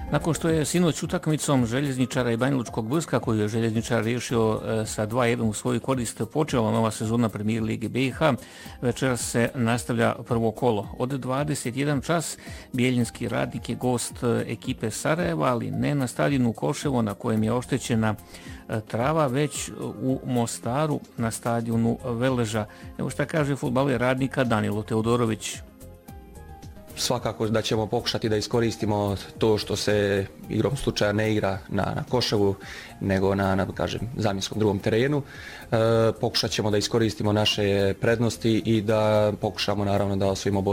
Nakon što je sinoć utakmicom Željezničara i Banjalučkog Brska, koju je Željezničar riješio sa 2:1 u svoju korist, počela nova sezona Premijer Lige BiH, večeras se nastavlja prvo kolo. Od 21 čas Bijeljinski Radnik je gost ekipe Sarajeva, ali ne na stadionu Koševo na kojem je oštećena trava, već u Mostaru na stadionu Veleža. Evo šta kaže fudbaler Radnika Danilo Teodorović. Svakako da ćemo pokušati da iskoristimo to što se igrom slučaja ne igra na Koševu, nego na zamjenskom drugom terenu. Pokušat ćemo da iskoristimo naše prednosti i da pokušamo naravno da osvojimo